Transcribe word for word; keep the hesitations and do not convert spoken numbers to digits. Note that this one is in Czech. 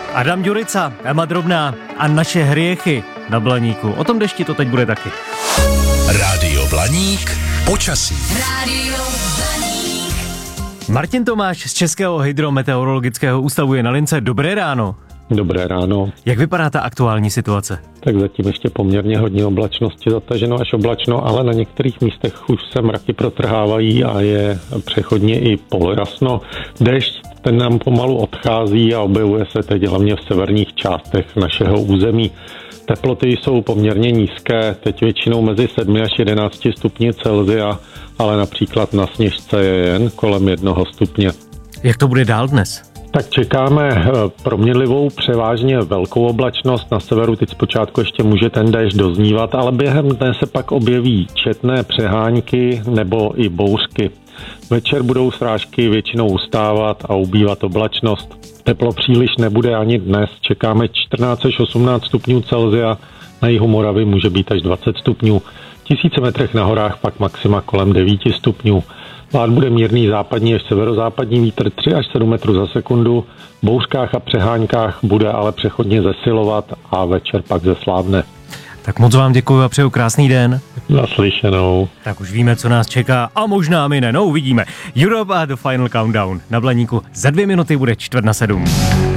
Adam Ďurica, Ema Drobná a naše hriechy na Blaníku. O tom dešti to teď bude taky. Rádio Blaník, počasí. Rádio Blaník. Martin Tomáš z Českého hydrometeorologického ústavu je na lince. Dobré ráno. Dobré ráno. Jak vypadá ta aktuální situace? Tak zatím ještě poměrně hodně oblačnosti, zataženo až oblačno, ale na některých místech už se mraky protrhávají a je přechodně i polojasno. Déšť, ten nám pomalu odchází a objevuje se teď hlavně v severních částech našeho území. Teploty jsou poměrně nízké, teď většinou mezi sedmi až jedenácti stupni Celsia, ale například na Sněžce je jen kolem jednoho stupně. Jak to bude dál dnes? Tak čekáme proměnlivou převážně velkou oblačnost. Na severu teď zpočátku ještě může ten déšť doznívat, ale během dne se pak objeví četné přehánky nebo i bouřky. Večer budou srážky většinou ustávat a ubývat oblačnost. Teplo příliš nebude ani dnes. Čekáme čtrnáct až osmnáct stupňů Celsia, na jihu Moravy může být až dvacet stupňů. V tisíci metrech na horách pak maxima kolem devět stupňů. Vlád bude mírný západní až severozápadní vítr tři až sedm metrů za sekundu. V bouřkách a přeháňkách bude ale přechodně zesilovat a večer pak zeslábne. Tak moc vám děkuji a přeju krásný den. Naslyšenou. Tak už víme, co nás čeká a možná my ne, no uvidíme. Europe a The Final Countdown na Blaníku za dvě minuty bude čtvrt na sedm.